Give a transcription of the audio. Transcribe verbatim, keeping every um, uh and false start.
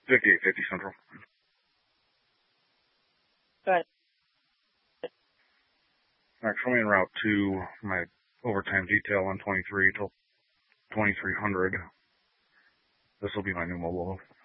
fifty-eight fifty Central. Good. All right, show me en route to my overtime detail on twenty-three till twenty-three hundred. This will be my new mobile.